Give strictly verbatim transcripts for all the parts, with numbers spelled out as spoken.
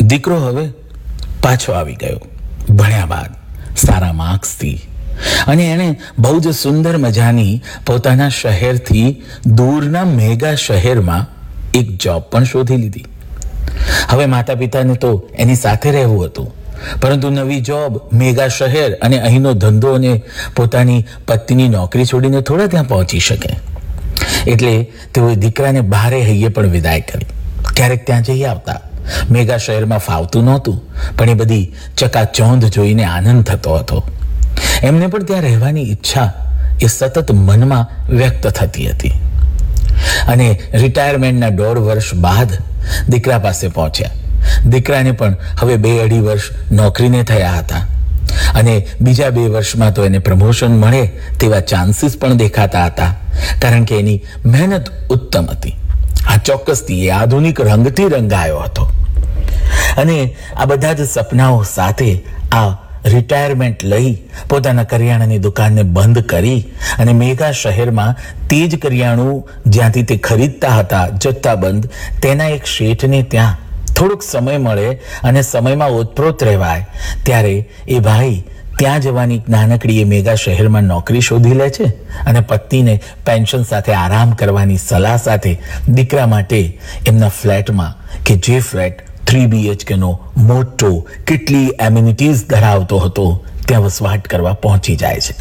દીકરો હવે પાછો આવી ગયો ભણ્યા બાદ સારા માર્ક્સથી, અને એણે બહુ જ સુંદર મજાની પોતાના શહેરથી દૂરના મેગા શહેરમાં એક જોબ પણ શોધી લીધી. હવે માતા પિતાને તો એની સાથે રહેવું હતું, પરંતુ નવી જોબ, મેગા શહેર અને અહીંનો ધંધો અને પોતાની પત્નીની નોકરી છોડીને થોડા ત્યાં પહોંચી શકે. એટલે તેઓએ દીકરાને ભારે હૈયે પણ વિદાય કરી. ક્યારેક ત્યાં જઈ આવતા. મેગા શહેરમાં ફાવતું નહોતું, પણ એ બધી ચકાચોંધ જોઈને આનંદ થતો હતો. એમને પણ ત્યાં રહેવાની ઈચ્છા એ સતત મનમાં વ્યક્ત થતી હતી. અને રિટાયરમેન્ટના દોઢ વર્ષ બાદ દીકરા પાસે પહોંચ્યા. દીકરાને પણ હવે બે અઢી વર્ષ નોકરીને થયા હતા, અને બીજા બે વર્ષમાં તો એને પ્રમોશન મળે તેવા ચાન્સીસ પણ દેખાતા હતા, કારણ કે એની મહેનત ઉત્તમ હતી. આ ચોક્કસથી એ આધુનિક રંગથી રંગાયો હતો. અને આ બધા જ સપનાઓ સાથે આ રિટાયરમેન્ટ લઈ પોતાના કરિયાણાની દુકાનને બંધ કરી અને મેગા શહેરમાં તે જ કરિયાણું જ્યાંથી તે ખરીદતા હતા જથ્થાબંધ, તેના એક શેઠને ત્યાં થોડુંક સમય મળે અને સમયમાં ઓતપ્રોત રહેવાય ત્યારે એ ભાઈ ત્યાં જવાની નાનકડી એ મેગા શહેરમાં નોકરી શોધી લે છે, અને પત્નીને પેન્શન સાથે આરામ કરવાની સલાહ સાથે દીકરા માટે એમના ફ્લેટમાં, કે જે ફ્લેટ થ્રી બીએચકેનો મોટો, કેટલી એમ્યુનિટીઝ ધરાવતો હતો, ત્યાં વસવાટ કરવા પહોંચી જાય છે.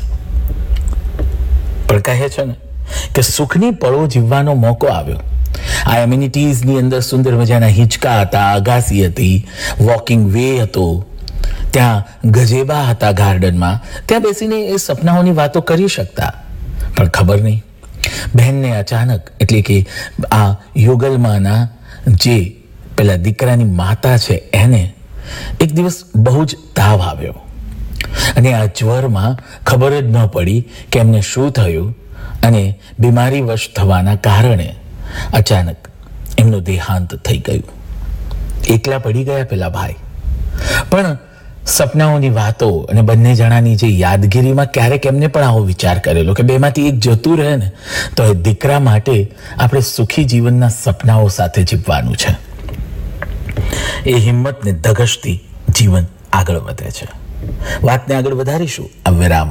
પણ કહે છે ને કે સુખની પળો જીવવાનો મોકો આવ્યો. આ એમ્યુનિટીઝની અંદર સુંદર મજાના હિંચકા હતા, અગાસી હતી, વોકિંગ વે હતો, ત્યાં ગજેબા હતા ગાર્ડનમાં. ત્યાં બેસીને એ સપનાઓની વાતો કરી શકતા. પણ ખબર નહીં, બહેનને અચાનક, એટલે કે આ યુગલમાના જે પેલા દીકરાની માતા છે, એને એક દિવસ બહુ જ તાવ આવ્યો. અને આ જ્વરમાં ખબર જ ન પડી કે એમને શું થયું, અને બીમારી વશ થવાના કારણે અચાનક એમનું દેહાંત થઈ ગયું. એકલા પડી ગયા પેલા ભાઈ. પણ સપનાઓની વાતો અને બંને જણાની જે યાદગીરીમાં ક્યારેક એમને પણ આવો વિચાર કરેલો કે બેમાંથી એક જતું રહે ને તો એ દીકરા માટે આપણે સુખી જીવનના સપનાઓ સાથે જીવવાનું છે. એ હિંમતને ધગશથી જીવન આગળ વધે છે. વાતને આગળ વધારીશું આ વિરામ